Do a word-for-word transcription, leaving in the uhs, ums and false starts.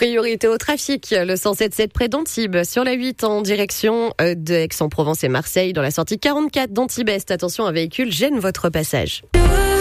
Priorité au trafic, le cent sept sept près d'Antibes, sur la huit en direction de Aix-en-Provence et Marseille, dans la sortie quarante-quatre d'Antibes. Attention, un véhicule gêne votre passage.